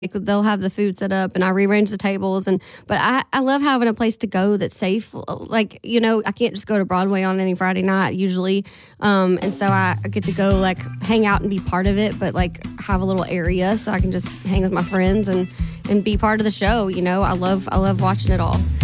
Like, they'll have the food set up and I rearrange the tables but I love having a place to go that's safe. Like, I can't just go to Broadway on any Friday night usually. And so I get to go like hang out and be part of it, but like have a little area so I can just hang with my friends and be part of the show. I love watching it all.